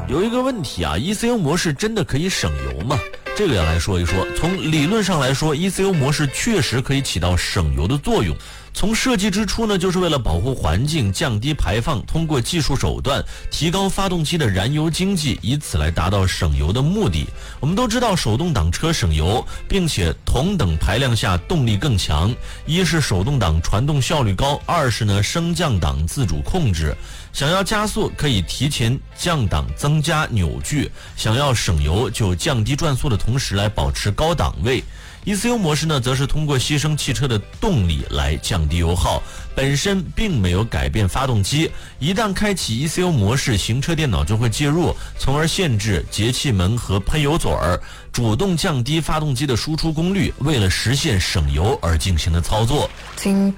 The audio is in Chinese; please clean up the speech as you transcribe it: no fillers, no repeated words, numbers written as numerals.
有一个问题啊 ，ECU 模式真的可以省油吗？这个要来说一说。从理论上来说 ，ECU 模式确实可以起到省油的作用。从设计之初呢，就是为了保护环境、降低排放，通过技术手段提高发动机的燃油经济，以此来达到省油的目的。我们都知道手动挡车省油，并且同等排量下动力更强。一是手动挡传动效率高，二是呢升降档自主控制。想要加速，可以提前降档增加扭矩；想要省油，就降低转速的同时来保持高档位。ECU 模式呢，则是通过牺牲汽车的动力来降低油耗，本身并没有改变发动机。一旦开启 ECU 模式，行车电脑就会介入，从而限制节气门和喷油嘴儿，主动降低发动机的输出功率，为了实现省油而进行的操作。 听